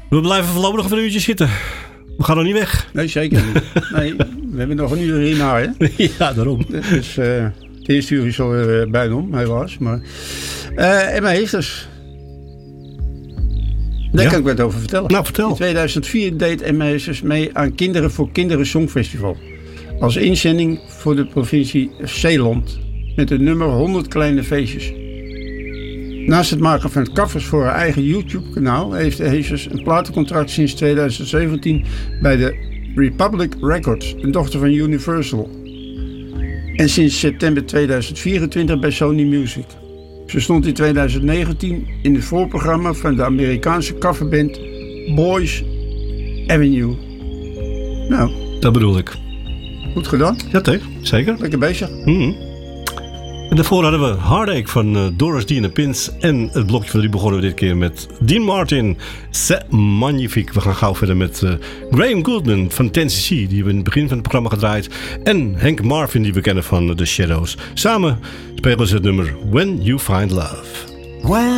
We blijven voorlopig nog een uurtje zitten. We gaan nog niet weg. Nee, zeker niet. Nee, we hebben nog een uur hierna, hè? Ja, daarom. Dus het eerste uur is alweer bijna om, helaas. Maar, en mijn heesters. Daar kan ik wat over vertellen. Nou, vertel. In 2004 deed M.A.'s mee aan Kinderen voor Kinderen Songfestival. Als inzending voor de provincie Zeeland. Met het nummer 100 kleine feestjes. Naast het maken van covers voor haar eigen YouTube-kanaal heeft de Hazes een platencontract sinds 2017 bij de Republic Records, een dochter van Universal. En sinds september 2024 bij Sony Music. Ze stond in 2019 in het voorprogramma van de Amerikaanse coverband Boys Avenue. Nou, dat bedoel ik. Goed gedaan. Ja, zeker. Lekker bezig. En daarvoor hadden we Heartache van Doris Dean en Pins. En het blokje van 3 begonnen we dit keer met Dean Martin. C'est magnifique. We gaan gauw verder met Graham Goodman van Tennessee. Die we in het begin van het programma gedraaid. En Hank Marvin die we kennen van The Shadows. Samen spelen ze het nummer When You Find Love. When